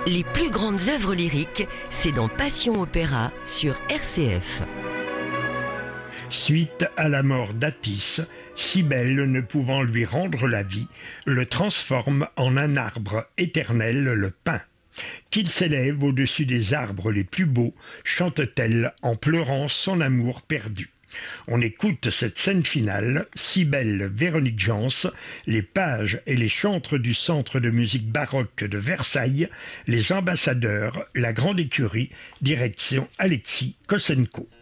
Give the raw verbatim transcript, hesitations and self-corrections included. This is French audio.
Les plus grandes œuvres lyriques, c'est dans Passion Opéra sur R C F. Suite à la mort d'Attis, Cybèle, ne pouvant lui rendre la vie, le transforme en un arbre éternel, le pin. Qu'il s'élève au-dessus des arbres les plus beaux, chante-t-elle en pleurant son amour perdu. On écoute cette scène finale, Cybèle Véronique Jans, les pages et les chantres du Centre de musique baroque de Versailles, les ambassadeurs, la grande écurie, direction Alexis Kossenko.